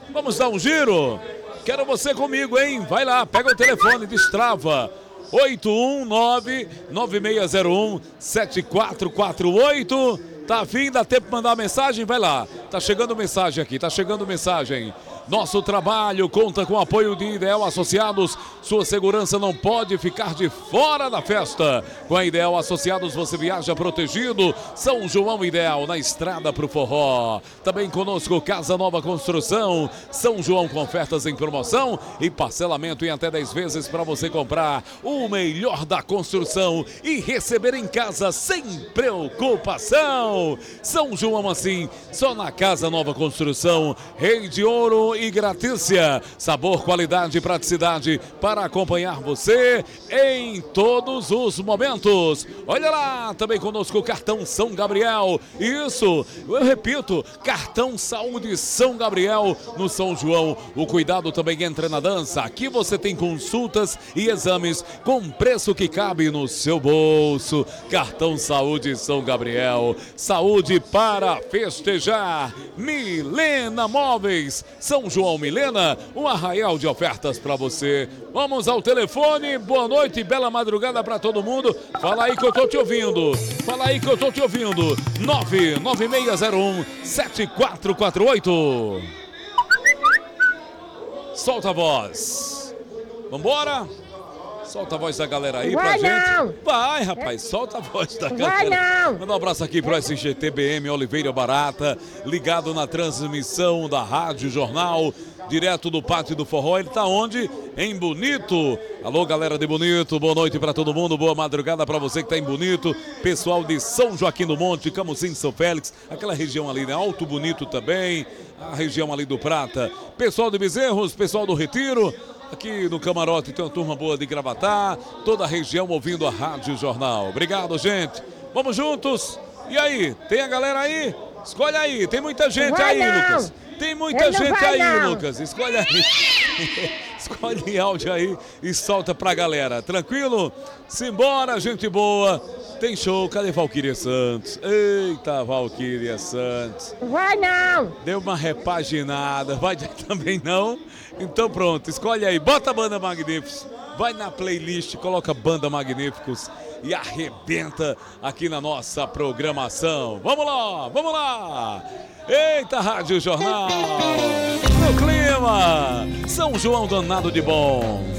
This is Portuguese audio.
Vamos dar um giro? Quero você comigo, hein? Vai lá, pega o telefone, destrava. 819-9601-7448. Tá afim? Dá tempo de mandar mensagem? Vai lá. Tá chegando mensagem aqui, tá chegando mensagem. Nosso trabalho conta com o apoio de Ideal Associados. Sua segurança não pode ficar de fora da festa. Com a Ideal Associados você viaja protegido. São João Ideal, na estrada pro forró. Também conosco Casa Nova Construção. São João com ofertas em promoção e parcelamento em até 10 vezes para você comprar o melhor da construção e receber em casa sem preocupação. São João assim, só na Casa Nova Construção. Rei de Ouro e Gratícia, sabor, qualidade e praticidade para acompanhar você em todos os momentos. Olha lá, também conosco o cartão São Gabriel. Isso, eu repito, cartão Saúde São Gabriel no São João. O cuidado também entra na dança. Aqui você tem consultas e exames com preço que cabe no seu bolso. Cartão Saúde São Gabriel, saúde para festejar. Milena Móveis, São João Milena, um arraial de ofertas para você. Vamos ao telefone. Boa noite, bela madrugada para todo mundo. Fala aí que eu tô te ouvindo. Fala aí que eu tô te ouvindo. 99601-7448. Solta a voz. Vambora? Solta a voz da galera aí pra gente. Vai, rapaz, solta a voz da galera. Manda um abraço aqui pro SGTBM Oliveira Barata, ligado na transmissão da Rádio Jornal, direto do Pátio do Forró. Ele tá onde? Em Bonito. Alô, galera de Bonito, boa noite pra todo mundo, boa madrugada pra você que tá em Bonito. Pessoal de São Joaquim do Monte, Camusim, São Félix, aquela região ali, né? Alto Bonito também, a região ali do Prata. Pessoal de Bezerros, pessoal do Retiro. Aqui no Camarote tem uma turma boa de Gravatá, toda a região ouvindo a Rádio Jornal. Obrigado, gente. Vamos juntos. E aí, tem a galera aí? Escolhe aí, tem muita gente aí, Lucas. Tem muita gente aí, Lucas. Escolhe aí. Escolhe áudio aí e solta pra galera. Tranquilo? Simbora, gente boa. Tem show, cadê Valquíria Santos? Eita, Valquíria Santos. Vai não! Deu uma repaginada, vai também não? Então pronto, escolhe aí, bota a Banda Magníficos, vai na playlist, coloca Banda Magníficos e arrebenta aqui na nossa programação. Vamos lá, vamos lá! Eita, Rádio Jornal, no clima, São João danado de bom.